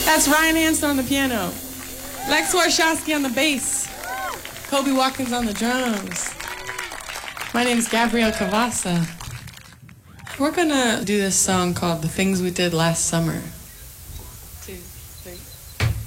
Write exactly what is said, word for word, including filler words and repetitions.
That's Ryan Hansen on the piano. Lex Warshawski on the bass. Kobe Watkins on the drums. My name's Gabrielle Cavassa. We're gonna do this song called The Things We Did Last Summer.